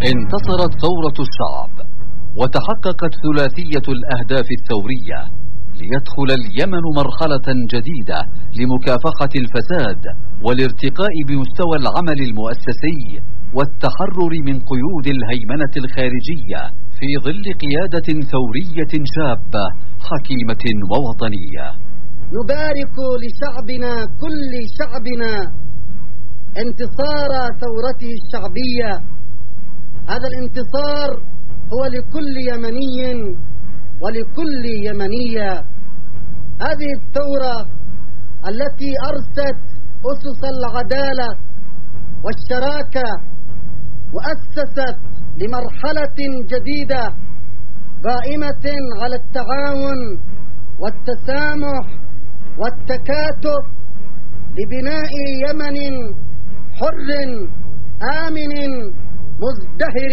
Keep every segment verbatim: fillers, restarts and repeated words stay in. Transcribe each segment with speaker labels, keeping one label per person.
Speaker 1: انتصرت ثورة الشعب وتحققت ثلاثية الأهداف الثورية ليدخل اليمن مرحلة جديدة لمكافحة الفساد والارتقاء بمستوى العمل المؤسسي والتحرر من قيود الهيمنة الخارجية في ظل قيادة ثورية شابة حكيمة ووطنية.
Speaker 2: نبارك لشعبنا كل شعبنا انتصار ثورته الشعبية. هذا الانتصار هو لكل يمني ولكل يمنية. هذه الثورة التي أرست أسس العدالة والشراكة وأسست لمرحلة جديدة قائمة على التعاون والتسامح والتكاتف لبناء يمن حر آمن مزدهر.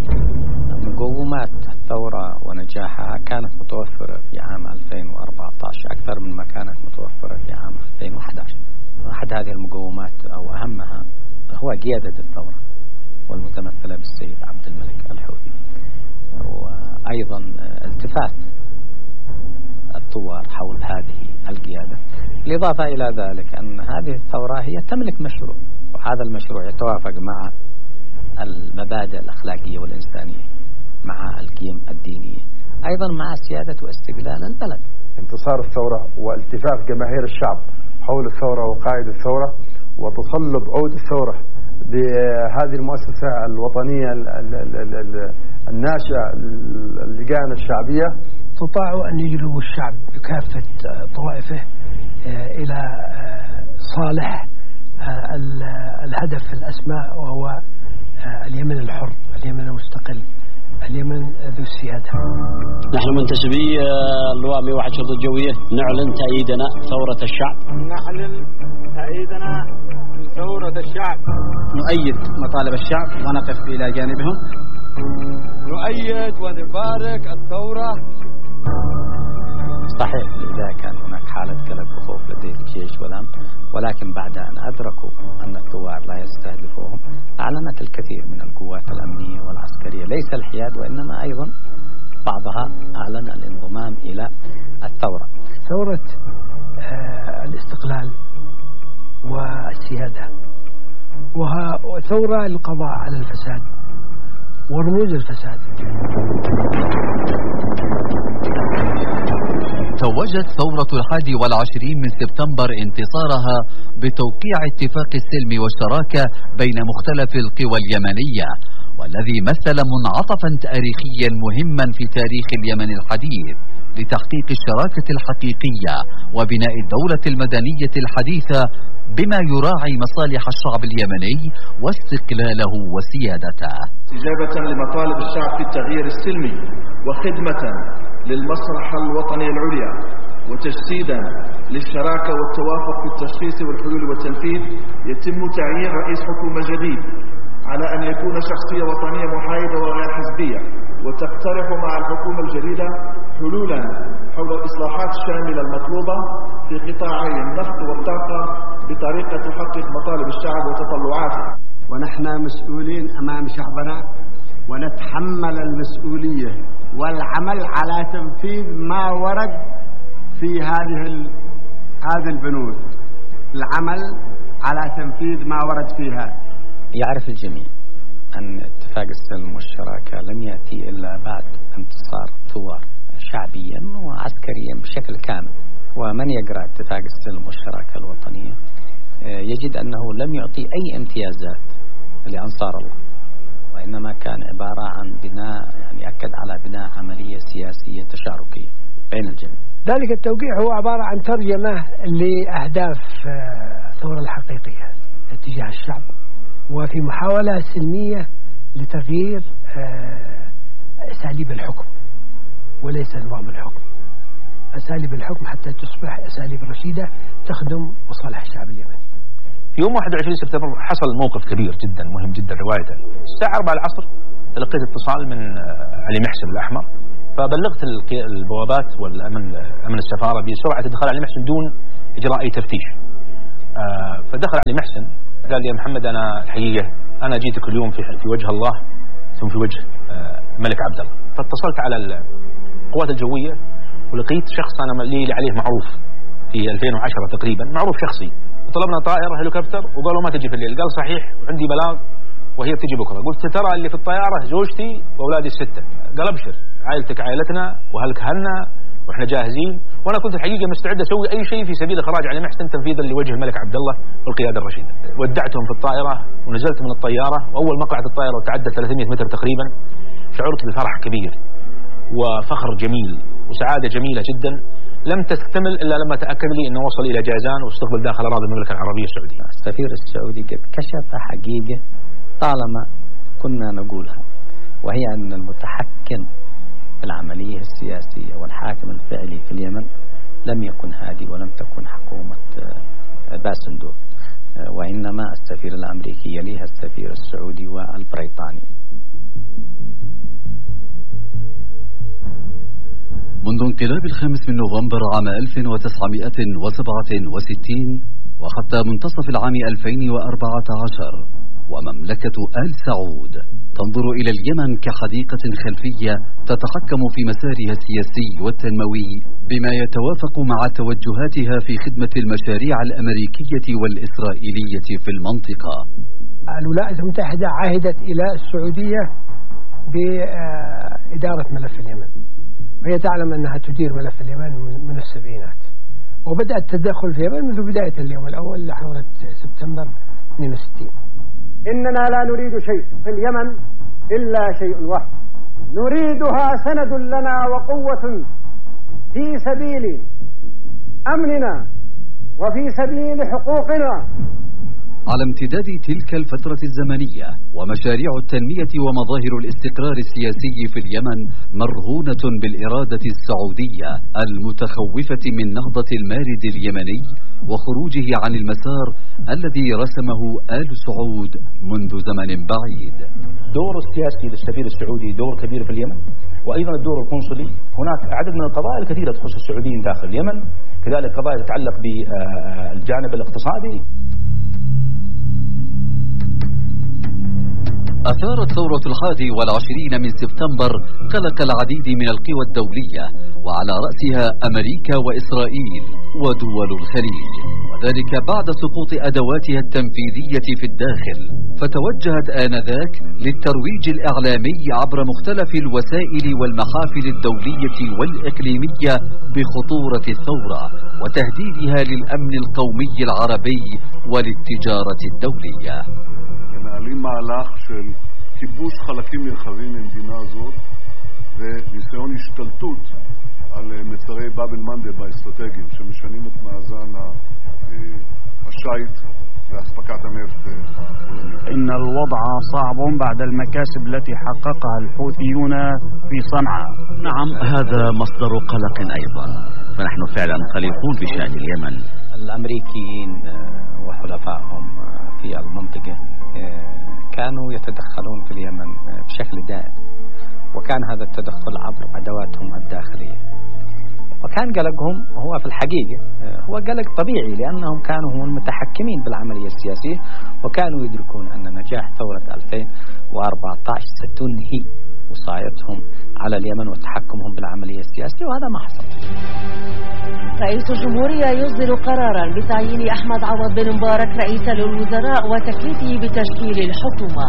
Speaker 3: مقومات الثورة ونجاحها كانت متوفرة في عام ألفين وأربعة عشر أكثر من ما كانت متوفرة في عام ألفين وأحد عشر. أحد هذه المقومات أو أهمها هو قيادة الثورة والمتمثلة بالسيد عبد الملك الحوثي، وأيضا التفات الثوار حول هذه القيادة. بالإضافة إلى ذلك أن هذه الثورة هي تملك مشروع، وهذا المشروع يتوافق مع المبادئ الأخلاقية والإنسانية مع القيم الدينية، أيضا مع سيادة واستقلال البلد.
Speaker 4: انتصار الثورة والتفاف جماهير الشعب حول الثورة وقائد الثورة وتصلب عود الثورة بهذه المؤسسة الوطنية الناشئة اللجان الشعبية،
Speaker 5: استطاعوا أن يجلبوا الشعب بكافة طوائفه إلى صالح الهدف الأسمى، وهو اليمن الحر، اليمن المستقل، اليمن ذو السيادة.
Speaker 6: نحن منتسبي اللواء مئة وواحد شرطة الجوية نعلن تأييدنا ثورة الشعب.
Speaker 7: نعلن تأييدنا ثورة الشعب.
Speaker 8: نؤيد مطالب الشعب ونقف إلى جانبهم.
Speaker 7: نؤيد ونبارك الثورة.
Speaker 3: صحيح لذا كان هناك حالة قلق وخوف لدى الجيش والأمن، ولكن بعد أن أدركوا أن الثوار لا يستهدفوهم أعلنت الكثير من القوات الأمنية والعسكرية ليس الحياد وإنما أيضا بعضها أعلن الانضمام إلى الثورة.
Speaker 5: ثورة آه الاستقلال والسيادة وثورة للقضاء على الفساد ورموز الفساد.
Speaker 1: توجت ثورة الحادي والعشرين من سبتمبر انتصارها بتوقيع اتفاق السلم والشراكة بين مختلف القوى اليمنية، والذي مثل منعطفا تاريخيا مهما في تاريخ اليمن الحديث لتحقيق الشراكة الحقيقية وبناء الدولة المدنية الحديثة بما يراعي مصالح الشعب اليمني واستقلاله وسيادته.
Speaker 9: استجابة لمطالب الشعب في التغيير السلمي وخدمة للمصلحة الوطنية العليا وتجسيدا للشراكة والتوافق في التشخيص والحلول والتنفيذ، يتم تعيين رئيس حكومة جديد على أن يكون شخصية وطنية محايدة وغير حزبية، وتقترح مع الحكومة الجديدة حلولا حول الإصلاحات الشاملة المطلوبة في قطاعي النفط والطاقة بطريقة تحقق مطالب الشعب وتطلعاته.
Speaker 10: ونحن مسؤولين أمام شعبنا ونتحمل المسؤولية والعمل على تنفيذ ما ورد في هذه هذه البنود، العمل على تنفيذ ما ورد فيها.
Speaker 3: يعرف الجميع أن اتفاق السلم والشراكة لم يأتي إلا بعد انتصار الثوار شعبيا وعسكريا بشكل كامل، ومن يقرأ اتفاق السلم والشراكة الوطنية يجد أنه لم يعطي أي امتيازات لأنصار الله، وإنما كان عبارة عن بناء يعني أكد على بناء عملية سياسية تشاركية بين الجميع.
Speaker 5: ذلك التوقيع هو عبارة عن ترجمة لأهداف الثورة الحقيقية اتجاه الشعب، وفي محاولة سلمية لتغيير أساليب الحكم وليس نظام الحكم، أساليب الحكم حتى تصبح أساليب رشيدة تخدم مصالح الشعب اليمني.
Speaker 11: يوم واحد وعشرين سبتمبر حصل موقف كبير جدا مهم جدا رواية. الساعة أربعة العصر تلقيت اتصال من علي محسن الأحمر، فبلغت البوابات والأمن أمن السفارة بسرعة الدخول علي محسن دون إجراء أي تفتيش. فدخل علي محسن قال لي يا محمد أنا الحقيقة أنا جيتك اليوم في في وجه الله ثم في وجه الملك عبد الله. فاتصلت على القوات الجوية ولقيت شخص أنا لي عليه معروف في ألفين وعشرة تقريبا، معروف شخصي، وطلبنا طائرة هليكوبتر وقالوا ما تجي في الليل. قال صحيح وعندي بلاغ وهي تجي بكرة. قلت ترى اللي في الطيارة زوجتي وأولادي الستة. قال أبشر، عائلتك عائلتنا وأهلك أهلنا وإحنا جاهزين. وأنا كنت الحقيقة مستعد أسوي أي شيء في سبيل إخراج علي محسن تنفيذا لوجه الملك عبد الله والقيادة الرشيدة. ودعتهم في الطائرة ونزلت من الطيارة، وأول ما قلعت الطائرة وتعدت ثلاثمائة متر تقريبا شعرت بفرح كبير وفخر جميل وسعادة جميلة جدا لم تكتمل إلا لما تأكد لي أنه وصل إلى جازان واستقبل داخل أراضي المملكة العربية السعودية.
Speaker 3: السفير السعودي قد كشف حقيقة طالما كنا نقولها، وهي أن المتحكم في العملية السياسية والحاكم الفعلي في اليمن لم يكن هادي ولم تكن حكومة باسندور، وإنما السفير الأمريكي يليها السفير السعودي والبريطاني.
Speaker 1: منذ انقلاب الخامس من نوفمبر عام ألف وتسعمائة وسبعة وستين وحتى منتصف العام ألفين وأربعة عشر ومملكة آل سعود تنظر إلى اليمن كحديقة خلفية تتحكم في مسارها السياسي والتنموي بما يتوافق مع توجهاتها في خدمة المشاريع الأمريكية والإسرائيلية في المنطقة.
Speaker 5: الولايات المتحدة عهدت إلى السعودية بإدارة ملف اليمن، وهي تعلم أنها تدير ملف اليمن من السبعينات، وبدأت التدخل في اليمن منذ بداية اليوم الأول لحظة سبتمبر اثنين وستين.
Speaker 12: إننا لا نريد شيء في اليمن إلا شيء واحد، نريدها سند لنا وقوة في سبيل أمننا وفي سبيل حقوقنا.
Speaker 1: على امتداد تلك الفترة الزمنية ومشاريع التنمية ومظاهر الاستقرار السياسي في اليمن مرهونة بالإرادة السعودية المتخوفة من نهضة المارد اليمني وخروجه عن المسار الذي رسمه آل سعود منذ زمن بعيد.
Speaker 11: دور السياسي للسفير السعودي دور كبير في اليمن، وأيضا الدور القنصلي. هناك عدد من القضايا الكثيرة تخص السعوديين داخل اليمن، كذلك قضايا تتعلق بالجانب الاقتصادي.
Speaker 1: أثارت ثورة الحادي والعشرين من سبتمبر قلق العديد من القوى الدولية، وعلى رأسها أمريكا وإسرائيل ودول الخليج، وذلك بعد سقوط أدواتها التنفيذية في الداخل. فتوجهت آنذاك للترويج الإعلامي عبر مختلف الوسائل والمحافل الدولية والإقليمية بخطورة الثورة وتهديدها للأمن القومي العربي وللتجارة الدولية.
Speaker 13: מנהלים מהלך של כיבוש חלקים נרחבים ממדינה הזאת וניסיון השתלטות על מצרי באב אל-מנדב האסטרטגיים שמשנים את מאזן השייט ואספקת הנפט העולמית.
Speaker 14: إن الوضع صعب بعد المكاسب التي حققها الحوثيون في صنعاء.
Speaker 15: نعم، هذا مصدر قلق أيضا، فنحن فعلا قلقون بشأن اليمن.
Speaker 3: الأمريكيين وحلفائهم في المنطقة كانوا يتدخلون في اليمن بشكل دائم، وكان هذا التدخل عبر أدواتهم الداخلية، وكان قلقهم هو في الحقيقة هو قلق طبيعي لأنهم كانوا هم المتحكمين بالعملية السياسية، وكانوا يدركون أن نجاح ثورة ألفين وأربعة عشر ستنهي وصايتهم على اليمن وتحكمهم بالعملية السياسية، وهذا ما حصل.
Speaker 16: رئيس الجمهورية يصدر قرارا بتعيين أحمد عوض بن مبارك رئيسا للوزراء وتكليفه بتشكيل الحكومة.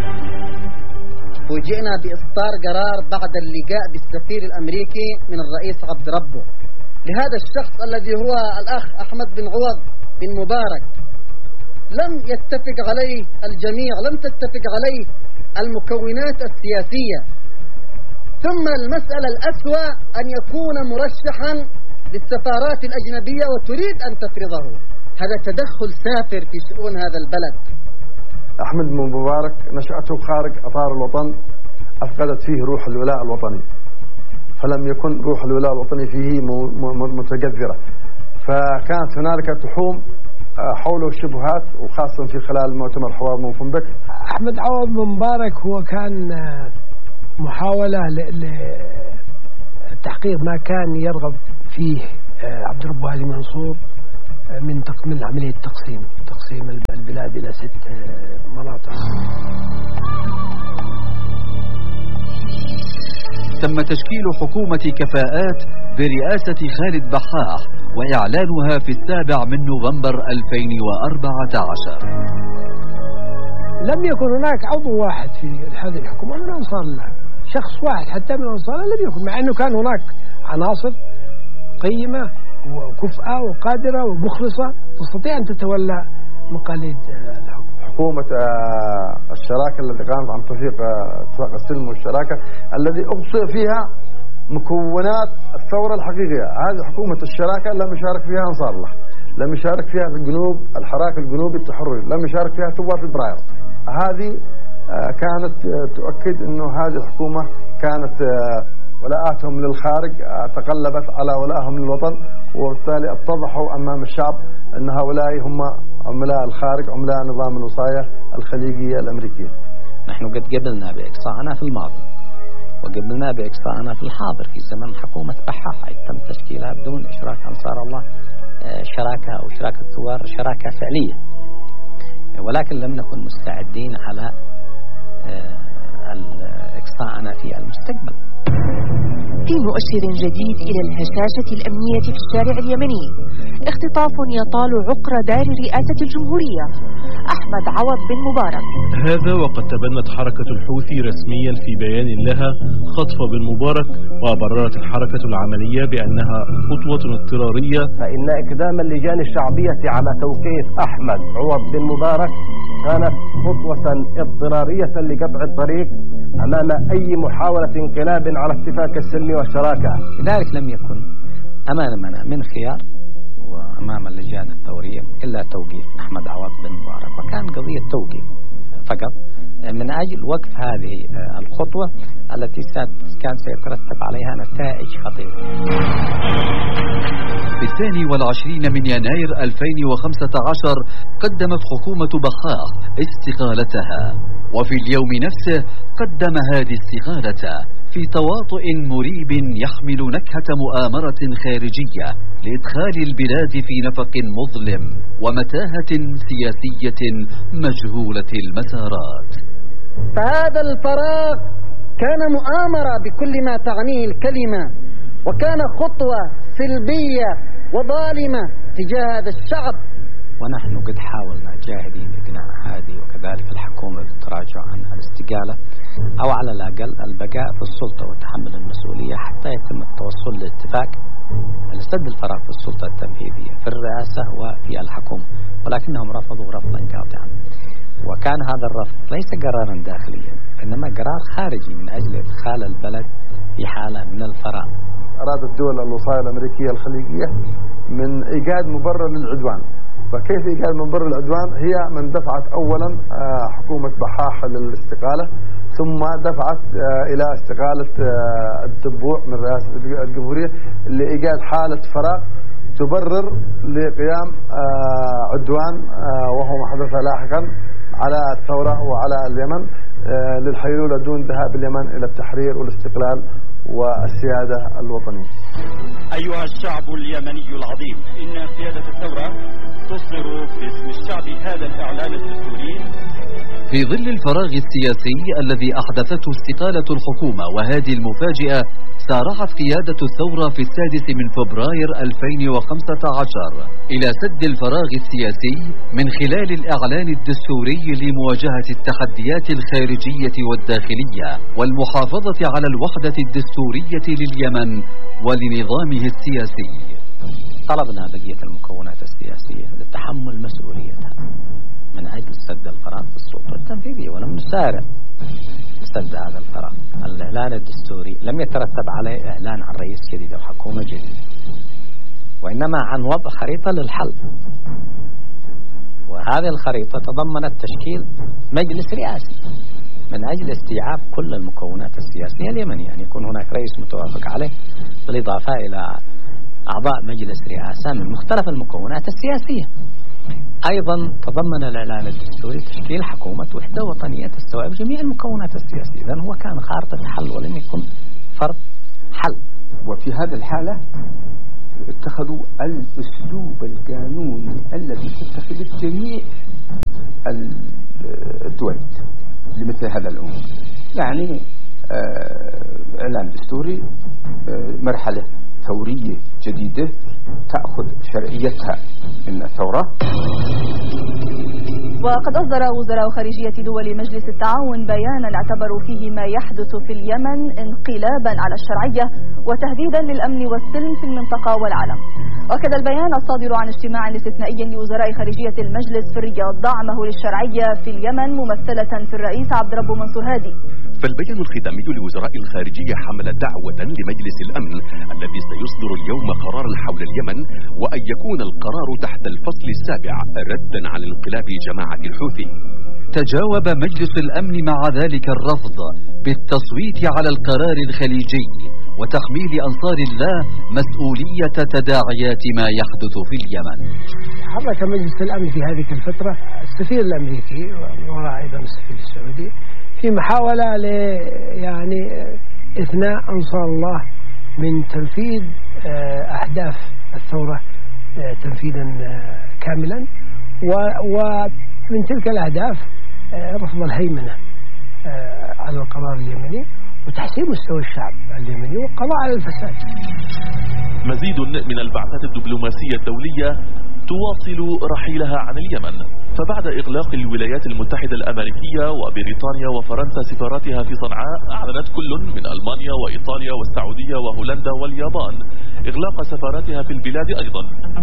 Speaker 2: وجئنا بإصدار قرار بعد اللقاء بالسفير الأمريكي من الرئيس عبد ربه لهذا الشخص الذي هو الأخ أحمد بن عوض بن مبارك. لم يتفق عليه الجميع، لم تتفق عليه المكونات السياسية. ثم المسألة الأسوأ أن يكون مرشحا للسفارات الأجنبية وتريد أن تفرضه. هذا تدخل سافر في شؤون هذا البلد.
Speaker 4: أحمد بن مبارك نشأته خارج أطار الوطن أفقدت فيه روح الولاء الوطني، فلم يكن روح الولاء الوطني فيه متجذرة، فكانت هنالك تحوم حوله الشبهات، وخاصة في خلال مؤتمر حوار موفنبك.
Speaker 5: أحمد عوض بن مبارك هو كان محاولة لتحقيق ما كان يرغب فيه عبد الرب هادي منصور من من عملية تقسيم تقسيم البلاد إلى ست مناطق.
Speaker 1: تم تشكيل حكومة كفاءات برئاسة خالد بحاح وإعلانها في السابع من نوفمبر ألفين وأربعة عشر.
Speaker 5: لم يكن هناك عضو واحد في هذه الحكومة من أنصار الله، شخص واحد حتى من أنصار الله لم يكن، مع أنه كان هناك عناصر قيمة وكفءة وقادرة ومخلصة تستطيع أن تتولى مقاليد الحكم.
Speaker 4: حكومة الشراكة التي قامت عن تطبيق اتفاق السلم والشراكة الذي أبصر فيها مكونات الثورة الحقيقية، هذه حكومة الشراكة لم يشارك فيها أنصار الله، لم يشارك فيها في الجنوب الحراك الجنوبي التحرري، لم يشارك فيها ثوار فبراير. هذه كانت تؤكد أنه هذه الحكومة كانت ولاءاتهم للخارج تقلبت على ولائهم للوطن، وبالتالي اتضحوا أمام الشعب أن هؤلاء هم عملاء الخارج، عملاء نظام الوصاية الخليجية الأمريكية.
Speaker 3: نحن قد قبلنا بإقصائنا في الماضي وقبلنا بإقصائنا في الحاضر في زمن حكومة بحاح، تم تشكيلها بدون إشراك أنصار الله شراكة أو شراكة ثوار، شراكة فعلية، ولكن لم نكن مستعدين على إقصاءنا في المستقبل.
Speaker 16: في مؤشر جديد إلى الهشاشة الأمنية في الشارع اليمني، اختطاف يطال عقر دار رئاسة الجمهورية أحمد عوض بن مبارك.
Speaker 17: هذا وقد تبنت حركة الحوثي رسميا في بيان لها خطف بن مبارك، وبررت الحركة العملية بأنها خطوة اضطرارية.
Speaker 18: فإن إقدام اللجان الشعبية على توقيف أحمد عوض بن مبارك كانت خطوة اضطرارية لقطع الطريق أمام أي محاولة انقلاب على اتفاق السلم والشراكة.
Speaker 3: لذلك لم يكن أمامنا من خيار وأمام اللجان الثورية إلا توقيف أحمد عوض بن مبارك، وكان قضية توقيف فقط من أجل وقف هذه الخطوة التي كان سيترتب عليها نتائج خطيرة.
Speaker 1: في الثاني والعشرين من يناير ألفين وخمسة عشر قدمت حكومة بحاح استقالتها، وفي اليوم نفسه قدم هذه الاستقالة في تواطؤ مريب يحمل نكهة مؤامرة خارجية لإدخال البلاد في نفق مظلم ومتاهة سياسية مجهولة المسارات.
Speaker 2: فهذا الفراغ كان مؤامرة بكل ما تعنيه الكلمة، وكان خطوة سلبية وظالمة تجاه هذا الشعب.
Speaker 3: ونحن قد حاولنا جاهدين إقناع هذه وكذلك الحكومة بالتراجع عن الاستقالة أو على الأقل البقاء في السلطة وتحمل المسؤولية حتى يتم التوصل لاتفاق لسد الفراغ في السلطة التنفيذية في الرئاسة وفي الحكومة، ولكنهم رفضوا رفضا قاطعا. وكان هذا الرفض ليس قرارا داخليا، إنما قرار خارجي من أجل إدخال البلد في حالة من الفراغ.
Speaker 4: أرادت الدول الوصاية الأمريكية الخليجية من إيجاد مبرر للعدوان. فكيف إيجاد مبرر للعدوان؟ هي من دفعت أولا حكومة بحاح للاستقالة، ثم دفعت إلى استقالة الدبوع من رئاسة الجمهورية لإيجاد حالة فراغ تبرر لقيام عدوان وهو ما حدث لاحقا على الثورة وعلى اليمن للحيلولة دون ذهاب اليمن إلى التحرير والاستقلال والسيادة الوطنية.
Speaker 19: أيها الشعب اليمني العظيم، إن قيادة الثورة تصدر باسم الشعب هذا الإعلان الدستوري.
Speaker 1: في ظل الفراغ السياسي الذي أحدثته استقالة الحكومة وهذه المفاجئة، سارعت قيادة الثورة في السادس من فبراير ألفين وخمسة عشر إلى سد الفراغ السياسي من خلال الإعلان الدستوري لمواجهة التحديات الخارجية والداخلية والمحافظة على الوحدة الدستورية لليمن ولنظامه السياسي.
Speaker 3: طلبنا بقية المكونات السياسية لتحمل مسؤوليتها من أجل سد الفراغ في السلطة التنفيذية، ولم نسارع سد هذا الفراغ. الإعلان الدستوري لم يترتب عليه إعلان عن رئيس جديد أو حكومة جديدة، وإنما عن وضع خريطة للحل، وهذه الخريطة تضمنت تشكيل مجلس رئاسي من أجل استيعاب كل المكونات السياسية اليمنية، أن يكون هناك رئيس متوافق عليه بالإضافة إلى أعضاء مجلس رئاسة من مختلف المكونات السياسية. أيضا تضمن الإعلان الدستوري تشكيل حكومة وحدة وطنية تستوعب جميع المكونات السياسية، إذن هو كان خارطة حل ولم يكن فرض حل.
Speaker 20: وفي هذا الحالة اتخذوا الأسلوب القانوني الذي تتخذ جميع الدول لمثل هذا الأمور، يعني الإعلان الدستوري مرحلة ثورية جديدة تأخذ شرعيتها من الثورة.
Speaker 21: وقد أصدر وزراء خارجية دول مجلس التعاون بيانا اعتبروا فيه ما يحدث في اليمن انقلابا على الشرعية وتهديدا للأمن والسلم في المنطقة والعالم. وكذا البيان الصادر عن اجتماع استثنائي لوزراء خارجية المجلس في الرياض دعمه للشرعية في اليمن ممثلة في الرئيس عبد ربه منصور هادي.
Speaker 22: فالبيان الختامي لوزراء الخارجية حمل دعوة لمجلس الأمن الذي سيصدر اليوم قرارا حول اليمن، وأن يكون القرار تحت الفصل السابع ردا على انقلاب جماعة الحوثي.
Speaker 1: تجاوب مجلس الأمن مع ذلك الرفض بالتصويت على القرار الخليجي وتحميل أنصار الله مسؤولية تداعيات ما يحدث في اليمن.
Speaker 5: حرك مجلس الأمن في هذه الفترة السفير الأمريكي وراء أيضا السفير السعودي في محاولة ل يعني إثناء أنصار الله من تنفيذ أهداف الثورة تنفيذا كاملا، ومن تلك الأهداف رفض الهيمنة على القرار اليمني وتحسين مستوى الشعب اليمني والقضاء على الفساد.
Speaker 17: مزيد من البعثات الدبلوماسية الدولية تواصل رحيلها عن اليمن، فبعد إغلاق الولايات المتحدة الأمريكية وبريطانيا وفرنسا سفاراتها في صنعاء، أعلنت كل من ألمانيا وإيطاليا والسعودية وهولندا واليابان إغلاق سفاراتها في البلاد أيضا.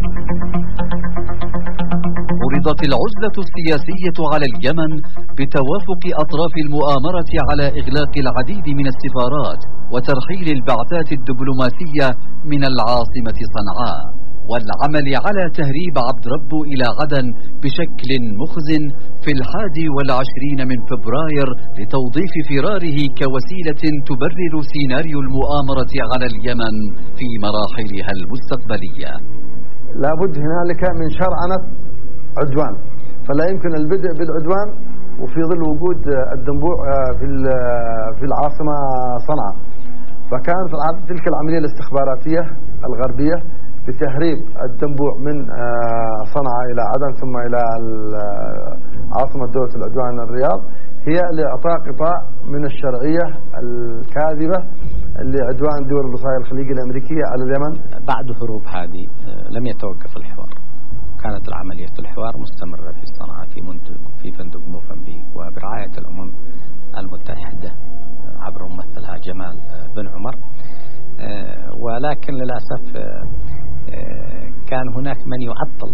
Speaker 1: فرضت العزلة السياسية على اليمن بتوافق أطراف المؤامرة على إغلاق العديد من السفارات وترحيل البعثات الدبلوماسية من العاصمة صنعاء، والعمل على تهريب عبد ربه إلى عدن بشكل مخزن في الحادي والعشرين من فبراير لتوظيف فراره كوسيلة تبرر سيناريو المؤامرة على اليمن في مراحلها المستقبلية.
Speaker 4: لابد هنالك من شرعنة عدوان، فلا يمكن البدء بالعدوان وفي ظل وجود الدنبوع في في العاصمة صنعاء. فكانت تلك العملية الاستخباراتية الغربية بتهريب الدنبوع من صنعاء إلى عدن ثم إلى عاصمة دولة العدوان الرياض هي لإعطاء قطاع من الشرعية الكاذبة لعدوان دول الوصاية الخليجية الأمريكية على اليمن.
Speaker 3: بعد هروب هادي لم يتوقف الحوار، كانت العملية الحوار مستمرة في صنعاء في في فندق موفنبيك وبرعاية الأمم المتحدة عبر ممثلها جمال بن عمر، ولكن للأسف كان هناك من يعطل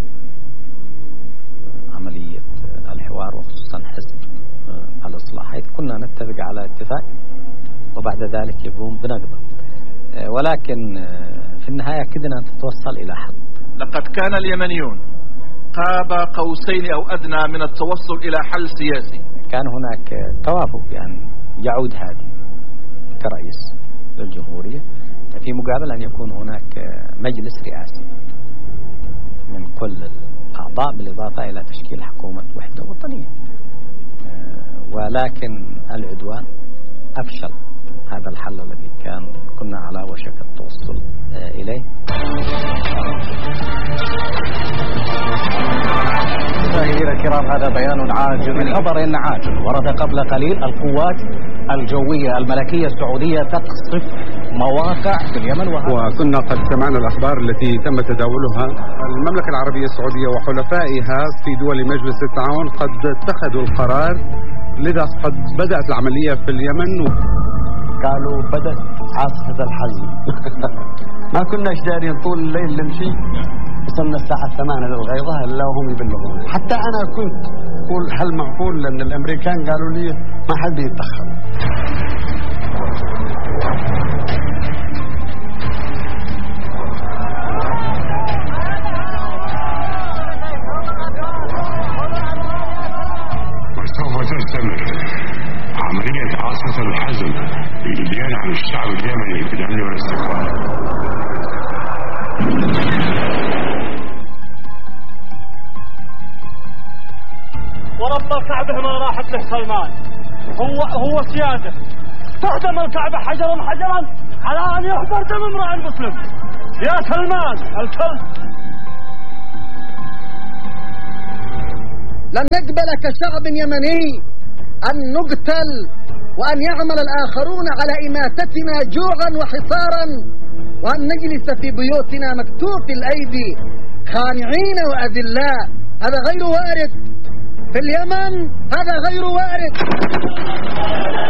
Speaker 3: عملية الحوار وخصوصا حزب الإصلاح، حيث كنا نتفق على اتفاق وبعد ذلك يقوم بنقضه، ولكن في النهاية كدنا نتوصل إلى حل.
Speaker 9: لقد كان اليمنيون قاب قوسين أو أدنى من التوصل إلى حل سياسي.
Speaker 3: كان هناك توافق بأن يعود هادي كرئيس للجمهورية، في مقابل أن يكون هناك مجلس رئاسي من كل الأعضاء بالإضافة إلى تشكيل حكومة وحدة وطنية، ولكن العدوان أفشل هذا الحل الذي كان كنا على وشك التوصل إليه.
Speaker 23: مشاهدينا الكرام، هذا بيان عاجل من خبر عاجل ورد قبل قليل. القوات الجوية الملكية السعودية تقصف مواقع في اليمن،
Speaker 24: وكنا قد سمعنا الأخبار التي تم تداولها. المملكة العربية السعودية وحلفائها في دول مجلس التعاون قد اتخذوا القرار، لذا قد بدأت العملية في اليمن.
Speaker 10: قالوا بدأت عاصفة الحزم. ما كنا دارين طول الليل نمشي، وصلنا الساعة ثمانية للغيظة إلا وهم يبلغون. حتى أنا كنت أقول هل معقول، لأن الأمريكان قالوا لي ما حد يتأخر.
Speaker 25: وسوف تستمر عملية عاصفة الحزم للديان عن الشعب اليمني في الأمن والاستقرار.
Speaker 26: ورب الكعبة ما راحت له سلمان، هو هو سياده. تهدم الكعبة حجرا حجرا على أن يحضر دم امرأ مسلم. يا سلمان الكلب.
Speaker 2: لن نقبل كشعب يمني أن نقتل وأن يعمل الآخرون على إماتتنا جوعا وحصارا، وأن نجلس في بيوتنا مكتوف الأيدي خانعين وأذلاء. هذا غير وارد في اليمن، هذا غير وارد.